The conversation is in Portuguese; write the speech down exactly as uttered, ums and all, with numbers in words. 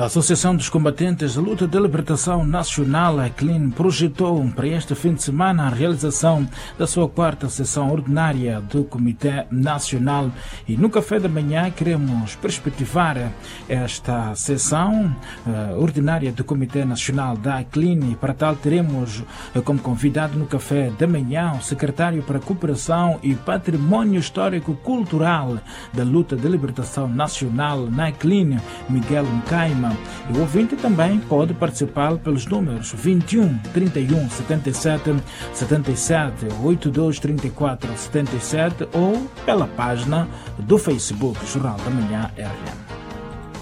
A Associação dos Combatentes da Luta de Libertação Nacional, a ACLIN, projetou para este fim de semana a realização da sua quarta sessão ordinária do Comitê Nacional. E no café da manhã queremos perspectivar esta sessão uh, ordinária do Comitê Nacional da ACLIN. E para tal teremos uh, como convidado no café da manhã o secretário para a Cooperação e Patrimônio Histórico Cultural da Luta de Libertação Nacional na ACLIN, Miguel Nkaima. E o ouvinte também pode participar pelos números vinte e um, trinta e um, setenta e sete, setenta e sete, oitenta e dois, trinta e quatro, setenta e sete ou pela página do Facebook Jornal da Manhã R N.